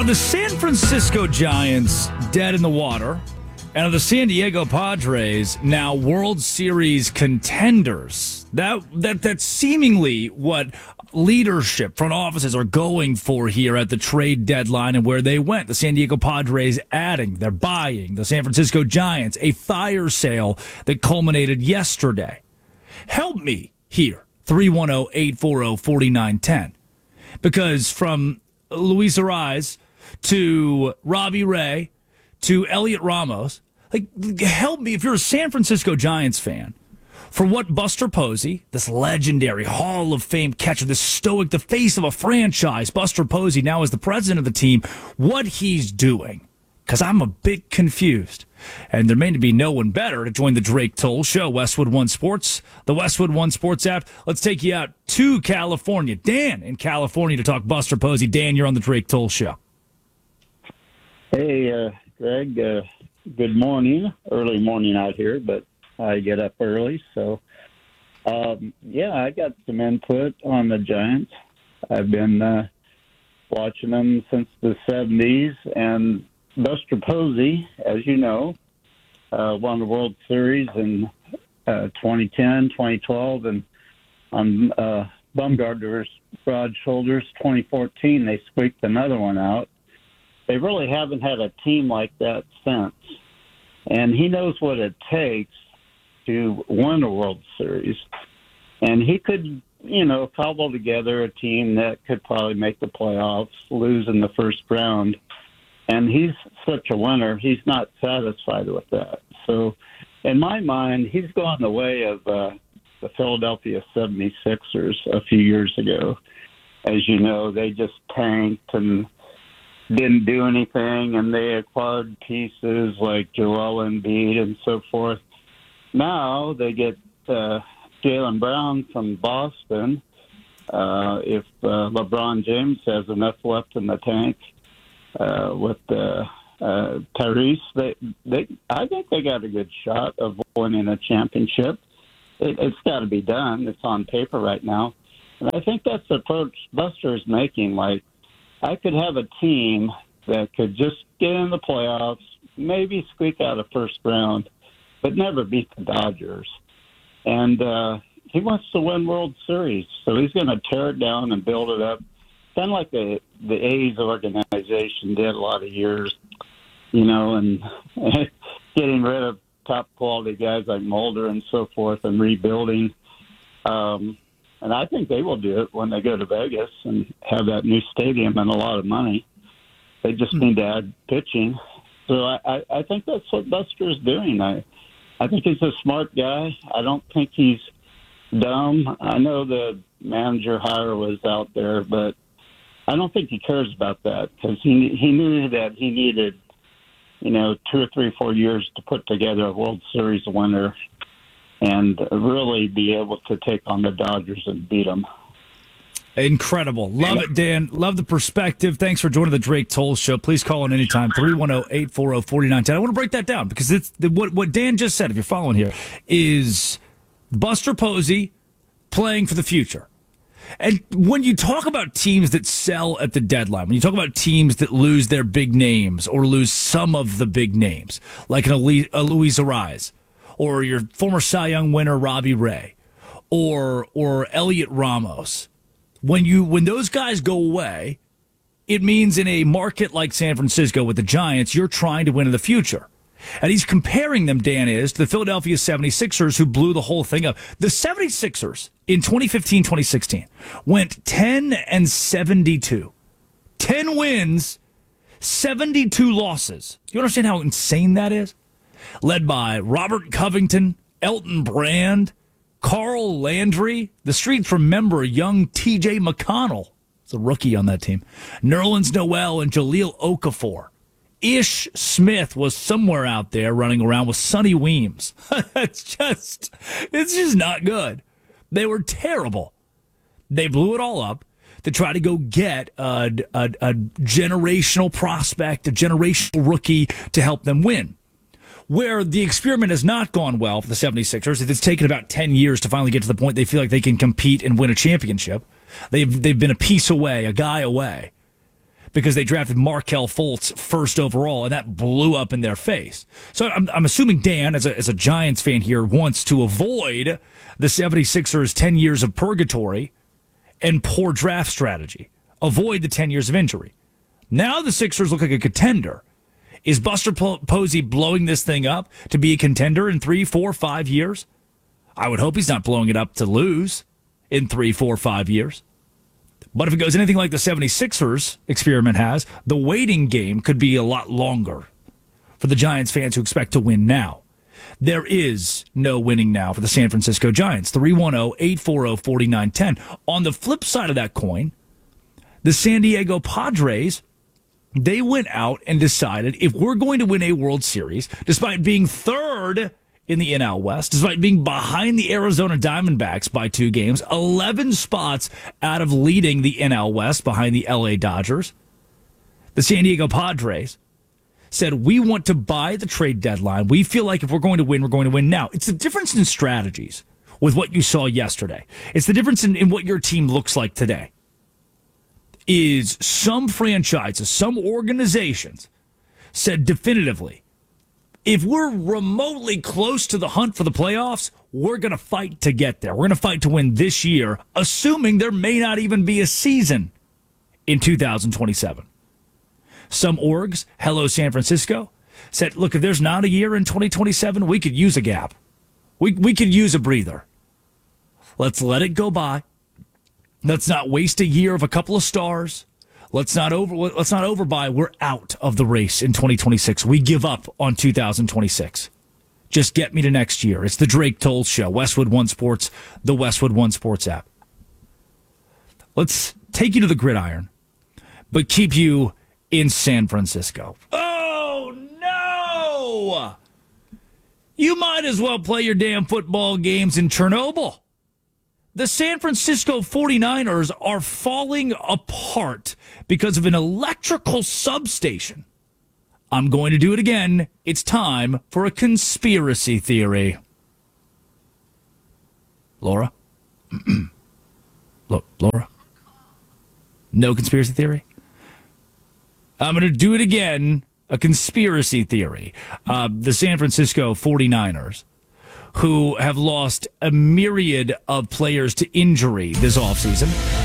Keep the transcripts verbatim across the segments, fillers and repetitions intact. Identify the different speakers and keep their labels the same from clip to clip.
Speaker 1: Are the San Francisco Giants dead in the water? And are the San Diego Padres now World Series contenders? That that that's seemingly what leadership, front offices are going for here at the trade deadline and where they went. The San Diego Padres adding, they're buying the San Francisco Giants, a fire sale that culminated yesterday. Help me here, three one zero, eight four zero, four nine one zero. Because from Luis Arraez to Robbie Ray to Elliot Ramos, like, help me if you're a San Francisco Giants fan, for what Buster Posey, this legendary Hall of Fame catcher, this stoic, the face of a franchise, Buster Posey now is the president of the team, what he's doing. Because I'm a bit confused. And there may be no one better to join the Drake Toll Show, Westwood One Sports, the Westwood One Sports app. Let's take you out to California. Dan in California to talk Buster Posey. Dan, you're on the Drake Toll Show.
Speaker 2: Hey, uh, Greg, uh, good morning. Early morning out here, but I get up early. So, um, yeah, I got some input on the Giants. I've been uh, watching them since the seventies, and Buster Posey, as you know, uh, won the World Series in uh, twenty ten, twenty twelve, and on uh, Bumgarner's broad shoulders, twenty fourteen, they squeaked another one out. They really haven't had a team like that since. And he knows what it takes to win a World Series. And he could, you know, cobble together a team that could probably make the playoffs, lose in the first round. And he's such a winner, he's not satisfied with that. So, in my mind, he's gone the way of uh, the Philadelphia seventy-sixers a few years ago. As you know, they just tanked and didn't do anything, and they acquired pieces like Joel Embiid and so forth. Now they get uh, Jaylen Brown from Boston. Uh, if uh, LeBron James has enough left in the tank, Uh, with uh, uh, Tyrese, they, they, I think they got a good shot of winning a championship. It, it's got to be done. It's on paper right now. And I think that's the approach Buster is making. Like, I could have a team that could just get in the playoffs, maybe squeak out a first round, but never beat the Dodgers. And uh, he wants to win World Series, so he's going to tear it down and build it up. Kind of like the the A's organization did a lot of years, you know, and getting rid of top quality guys like Mulder and so forth and rebuilding. Um, and I think they will do it when they go to Vegas and have that new stadium and a lot of money. They just need to add pitching. So I, I, I think that's what Buster is doing. I, I think he's a smart guy. I don't think he's dumb. I know the manager hire was out there, but I don't think he cares about that because he he knew that he needed, you know, two or three, four years to put together a World Series winner and really be able to take on the Dodgers and beat them.
Speaker 1: Incredible. Love it, Dan. Love the perspective. Thanks for joining the Drake Toll Show. Please call in anytime, three one zero, eight four zero, four nine one zero. I want to break that down because it's what, what Dan just said, if you're following here, is Buster Posey playing for the future. And when you talk about teams that sell at the deadline, when you talk about teams that lose their big names or lose some of the big names, like an Luis Arraez, or your former Cy Young winner Robbie Ray, or or Elliot Ramos, when you when those guys go away, it means in a market like San Francisco with the Giants, you're trying to win in the future. And he's comparing them, Dan is, to the Philadelphia seventy-sixers who blew the whole thing up. The seventy-sixers in twenty fifteen twenty sixteen went ten and seventy-two. ten wins, seventy-two losses. Do you understand how insane that is? Led by Robert Covington, Elton Brand, Carl Landry. The streets remember young T J McConnell. It's a rookie on that team. Nerlens Noel and Jahlil Okafor. Ish Smith was somewhere out there running around with Sonny Weems. It's just, it's just not good. They were terrible. They blew it all up to try to go get a, a, a generational prospect, a generational rookie to help them win. Where the experiment has not gone well for the seventy-sixers, it's taken about ten years to finally get to the point they feel like they can compete and win a championship. They've, they've been a piece away, a guy away. because they drafted Markelle Fultz first overall, and that blew up in their face. So I'm, I'm assuming Dan, as a, as a Giants fan here, wants to avoid the 76ers' ten years of purgatory and poor draft strategy. Avoid the ten years of injury. Now the Sixers look like a contender. Is Buster Posey blowing this thing up to be a contender in three, four, five years? I would hope he's not blowing it up to lose in three, four, five years. But if it goes anything like the 76ers experiment has, the waiting game could be a lot longer for the Giants fans who expect to win now. There is no winning now for the San Francisco Giants. three one zero, eight four zero, four nine one zero. On the flip side of that coin, the San Diego Padres, they went out and decided if we're going to win a World Series, despite being third in the N L West, despite being behind the Arizona Diamondbacks by two games, eleven spots out of leading the N L West behind the L A Dodgers, the San Diego Padres said, we want to buy the trade deadline. We feel like if we're going to win, we're going to win now. It's the difference in strategies with what you saw yesterday. It's the difference in, in what your team looks like today. Is some franchises, some organizations said definitively, if we're remotely close to the hunt for the playoffs, we're going to fight to get there. We're going to fight to win this year, assuming there may not even be a season in two thousand twenty-seven. Some orgs, hello San Francisco, said, look, if there's not a year in twenty twenty-seven, we could use a gap. We, we could use a breather. Let's let it go by. Let's not waste a year of a couple of stars. Let's not over. Let's not overbuy. We're out of the race in twenty twenty-six. We give up on two thousand twenty-six. Just get me to next year. It's the Drake Toll Show. Westwood One Sports, the Westwood One Sports app. Let's take you to the gridiron, but keep you in San Francisco. Oh no! You might as well play your damn football games in Chernobyl. The San Francisco forty-niners are falling apart because of an electrical substation. I'm going to do it again. It's time for a conspiracy theory. Laura? Look, Laura? No conspiracy theory? I'm going to do it again. A conspiracy theory. Uh, the San Francisco forty-niners, who have lost a myriad of players to injury this offseason.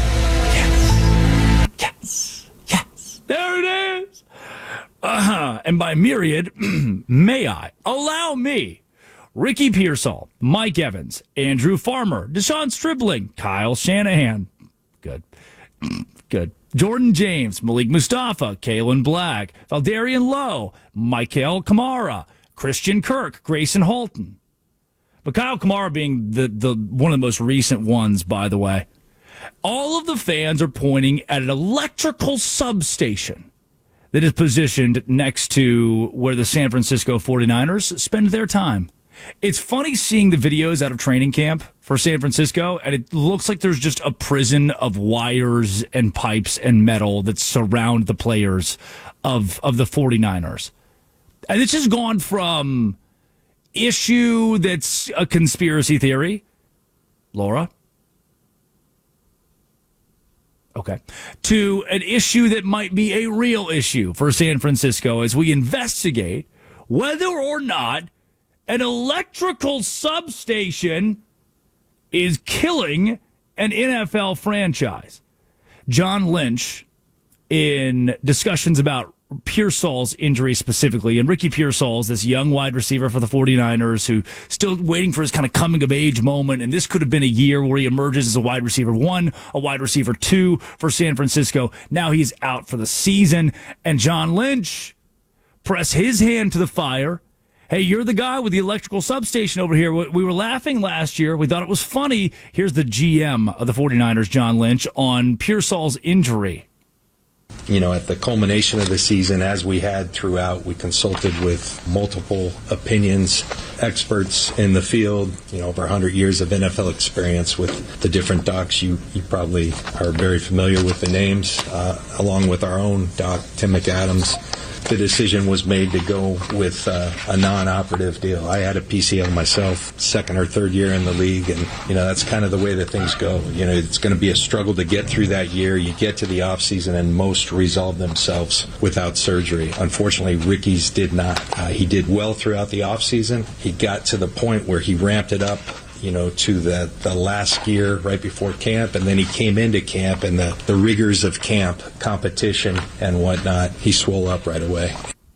Speaker 1: Yes. Yes. Yes. There it is. Uh-huh. And by myriad, may I allow me, Ricky Pearsall, Mike Evans, Andrew Farmer, Deshaun Stribling, Kyle Shanahan. Good. Good. Jordan James, Malik Mustafa, Kalen Black, Valdarian Lowe, Michael Kamara, Christian Kirk, Grayson Halton. But Kyle Kamara being the, the one of the most recent ones, by the way. All of the fans are pointing at an electrical substation that is positioned next to where the San Francisco forty-niners spend their time. It's funny seeing the videos out of training camp for San Francisco, and it looks like there's just a prison of wires and pipes and metal that surround the players of, of the forty-niners. And it's just gone from issue that's a conspiracy theory. Laura? Okay. To an issue that might be a real issue for San Francisco as we investigate whether or not an electrical substation is killing an N F L franchise. John Lynch, in discussions about Pearsall's injury specifically, and Ricky Pearsall's this young wide receiver for the forty-niners who still waiting for his kind of coming of age moment, and this could have been a year where he emerges as a wide receiver one, a wide receiver two for San Francisco. Now he's out for the season, and John Lynch pressed his hand to the fire. Hey, you're the guy with the electrical substation over here. We were laughing last year. We thought it was funny. Here's the G M of the forty-niners, John Lynch, on Pearsall's injury.
Speaker 3: You know, at the culmination of the season, as we had throughout, we consulted with multiple opinions, experts in the field, you know, over one hundred years of N F L experience with the different docs. You, you probably are very familiar with the names, uh, along with our own doc, Tim McAdams. The decision was made to go with uh, a non-operative deal. I had a P C L myself, second or third year in the league, and You know, that's kind of the way that things go. You know, it's going to be a struggle to get through that year. You get to the offseason, and most resolve themselves without surgery. Unfortunately, Ricky's did not. Uh, he did well throughout the offseason. He got to the point where he ramped it up, you know, to the, the last gear right before camp, and then he came into camp, and the, the rigors of camp, competition and whatnot, he swole up right away.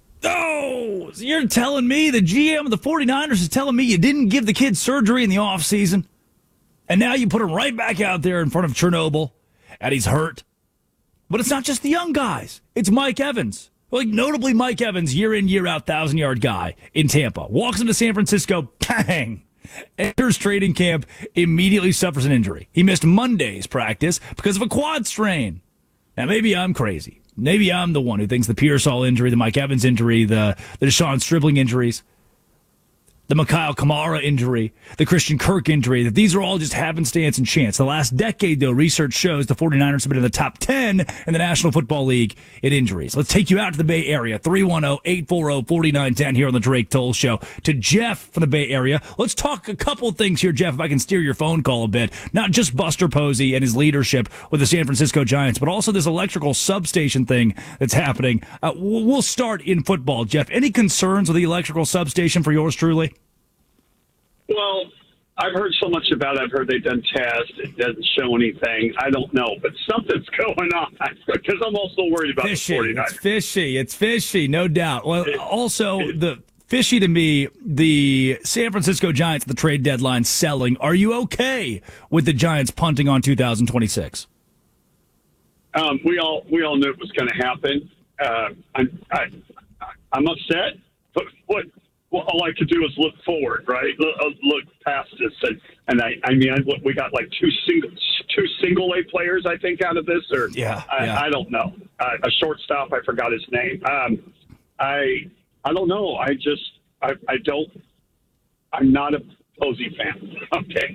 Speaker 1: Oh, so you're telling me the G M of the 49ers is telling me you didn't give the kid surgery in the offseason, and now you put him right back out there in front of Chernobyl, and he's hurt? But it's not just the young guys. It's Mike Evans. Like, notably Mike Evans, year in, year out, thousand-yard guy in Tampa. Walks into San Francisco, bang! Enters training camp, immediately suffers an injury. He missed Monday's practice because of a quad strain. Now, maybe I'm crazy. Maybe I'm the one who thinks the Pearsall injury, the Mike Evans injury, the, the Deshaun Stribling injuries, the Mikhail Kamara injury, the Christian Kirk injury, that these are all just happenstance and chance. The last decade, though, research shows the 49ers have been in the top ten in the National Football League in injuries. Let's take you out to the Bay Area, three one zero, eight four zero, four nine one zero here on the Drake Toll Show. To Jeff from the Bay Area. Let's talk a couple things here, Jeff, if I can steer your phone call a bit. Not just Buster Posey and his leadership with the San Francisco Giants, but also this electrical substation thing that's happening. Uh, we'll start in football, Jeff. Any concerns with the electrical substation for yours truly?
Speaker 4: Well, I've heard so much about it. I've heard they've done tests. It doesn't show anything. I don't know, but something's going on because I'm also worried about
Speaker 1: fishy.
Speaker 4: the 49ers.
Speaker 1: It's fishy. It's fishy, no doubt. Well, it, also, it, the fishy to me, the San Francisco Giants at the trade deadline selling. Are you okay with the Giants punting on two thousand twenty-six?
Speaker 4: Um, we all we all knew it was going to happen. Uh, I'm I, I'm upset, but what? Well, all I could do is look forward, right? Look, look past this, and and I, I mean, I, we got like two single, two single A players, I think, out of this, or
Speaker 1: yeah,
Speaker 4: I,
Speaker 1: yeah.
Speaker 4: I don't know. Uh, a shortstop, I forgot his name. Um, I, I don't know. I just, I, I don't. I'm not a Posey fan. Okay,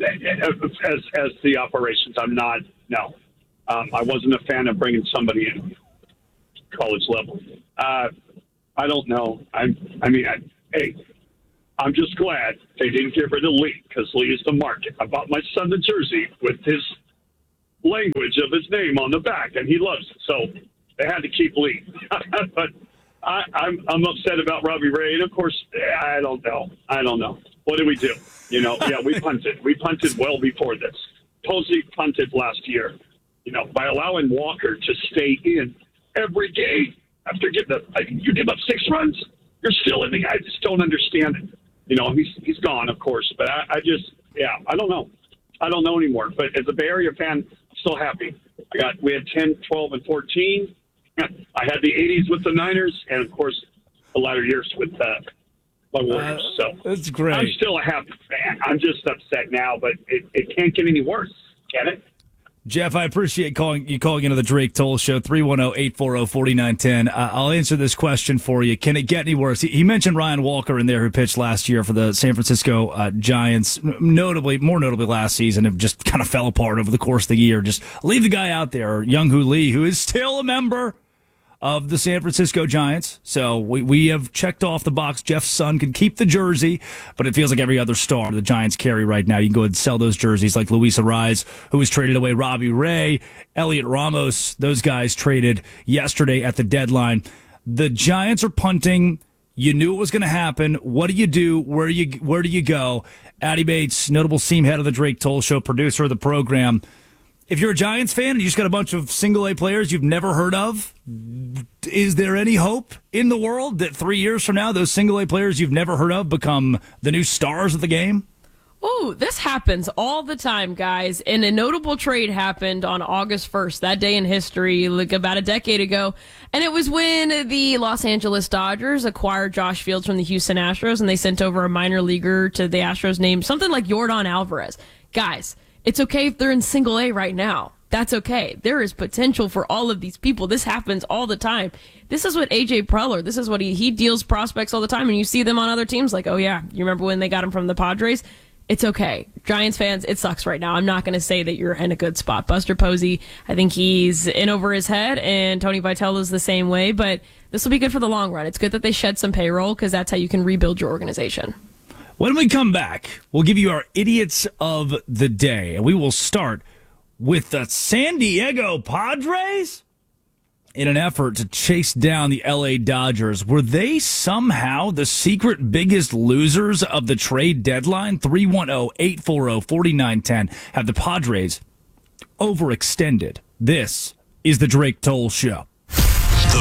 Speaker 4: as as the operations, I'm not. No, um, I wasn't a fan of bringing somebody in college level. Uh, I don't know. I, I mean. I, Hey, I'm just glad they didn't get rid of Lee because Lee is the market. I bought my son the jersey with his language of his name on the back, and he loves it. So they had to keep Lee. But I, I'm I'm upset about Robbie Ray, and of course, I don't know. I don't know. What did we do? You know, yeah, we punted. We punted well before this. Posey punted last year. You know, by allowing Walker to stay in every game after getting the like, you give up six runs. You're still in the. I just don't understand it. You know, he's he's gone, of course, but I, I just, yeah, I don't know. I don't know anymore. But as a Bay Area fan, I'm still happy. I got we had ten, twelve, and fourteen. I had the eighties with the Niners, and of course, the latter years with uh, my Warriors.
Speaker 1: Uh,
Speaker 4: so
Speaker 1: that's great.
Speaker 4: I'm still a happy fan. I'm just upset now, but it, it can't get any worse, can it?
Speaker 1: Jeff, I appreciate calling you calling into the Drake Toll Show, three one zero, eight four zero, four nine one zero. Uh, I'll answer this question for you. Can it get any worse? He, he mentioned Ryan Walker in there, who pitched last year for the San Francisco uh, Giants, notably, more notably last season, it just kind of fell apart over the course of the year. Just leave the guy out there, Young-Hoo Lee, who is still a member of the San Francisco Giants. So we, we have checked off the box. Jeff's son can keep the jersey, but it feels like every other star the Giants carry right now. You can go ahead and sell those jerseys like Luis Ariz, who was traded away, Robbie Ray, Elliot Ramos. Those guys traded yesterday at the deadline. The Giants are punting. You knew it was going to happen. What do you do? Where do you, where do you go? Addie Bates, notable seam head of the Drake Toll Show, producer of the program. If you're a Giants fan and you just got a bunch of single-A players you've never heard of, is there any hope in the world that three years from now those single-A players you've never heard of become the new stars of the game?
Speaker 5: Oh, this happens all the time, guys. And a notable trade happened on August first, that day in history, like about a decade ago. And it was when the Los Angeles Dodgers acquired Josh Fields from the Houston Astros, and they sent over a minor leaguer to the Astros named something like Yordan Alvarez. Guys, it's okay if they're in single A right now. That's okay. There is potential for all of these people. This happens all the time. This is what A J Preller, this is what he, he deals prospects all the time, and you see them on other teams like, oh yeah, you remember when they got him from the Padres? It's okay. Giants fans, it sucks right now. I'm not going to say that you're in a good spot. Buster Posey, I think he's in over his head, and Tony Vitello is the same way, but this will be good for the long run. It's good that they shed some payroll because that's how you can rebuild your organization.
Speaker 1: When we come back, we'll give you our idiots of the day, and we will start with the San Diego Padres. In an effort to chase down the L A Dodgers, were they somehow the secret biggest losers of the trade deadline? three one zero, eight four zero, four nine one zero. Have the Padres overextended? This is the Drake Toll Show.